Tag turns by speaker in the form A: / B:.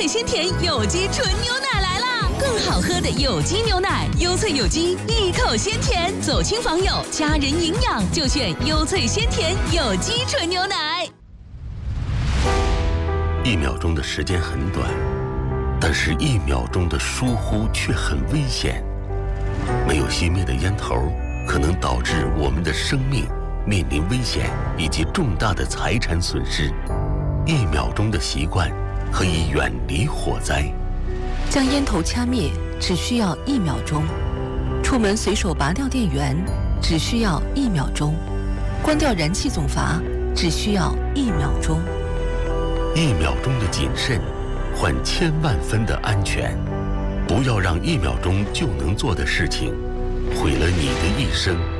A: 萃鲜甜有机纯牛奶来啦！更好喝的有机牛奶，优萃有机，一口鲜甜，走亲访友，家人营养就选优萃鲜甜有机纯牛奶。
B: 1秒钟的时间很短，但是1秒钟的疏忽却很危险。没有熄灭的烟头，可能导致我们的生命面临危险以及重大的财产损失。1秒钟的习惯可以远离火灾。
C: 将烟头掐灭只需要1秒钟，出门随手拔掉电源只需要1秒钟，关掉燃气总阀只需要1秒钟。
B: 1秒钟的谨慎，换1000万分的安全。不要让1秒钟就能做的事情，毁了你的一生。